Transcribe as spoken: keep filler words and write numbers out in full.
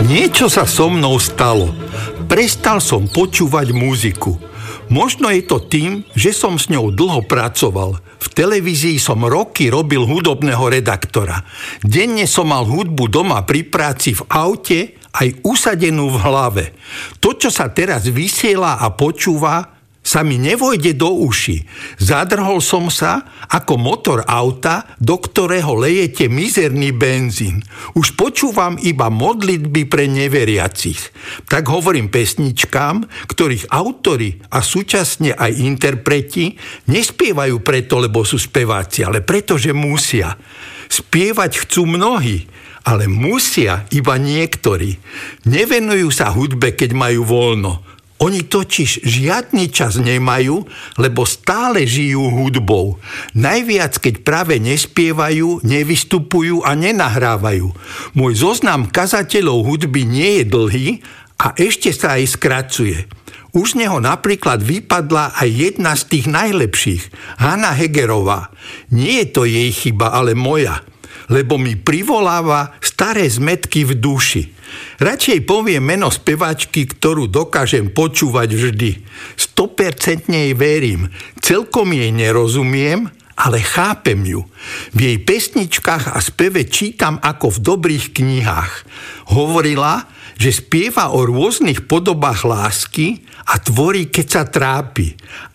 Niečo sa so mnou stalo. Prestal som počúvať muziku. Možno je to tým, že som s ňou dlho pracoval. V televízii som roky robil hudobného redaktora. Denne som mal hudbu doma pri práci v aute, aj usadenú v hlave. To, čo sa teraz vysiela a počúva, sa mi nevojde do uši. Zadrhol som sa ako motor auta, do ktorého lejete mizerný benzín. Už počúvam iba modlitby pre neveriacich. Tak hovorím pesničkám, ktorých autori a súčasne aj interpreti nespievajú preto, lebo sú speváci, ale preto, že musia. Spievať chcú mnohí, ale musia iba niektorí. Nevenujú sa hudbe, keď majú voľno. Oni totiž žiadny čas nemajú, lebo stále žijú hudbou. Najviac, keď práve nespievajú, nevystupujú a nenahrávajú. Môj zoznam kazateľov hudby nie je dlhý a ešte sa aj skracuje. Už z neho napríklad vypadla aj jedna z tých najlepších, Hana Hegerová. Nie je to jej chyba, ale moja, lebo mi privoláva staré zmätky v duši. Radšej poviem meno spevačky, ktorú dokážem počúvať vždy. sto percent jej verím. Celkom jej nerozumiem, ale chápem ju. V jej pesničkách a speve čítam ako v dobrých knihách. Hovorila, že spieva o rôznych podobách lásky a tvorí, keď sa trápi.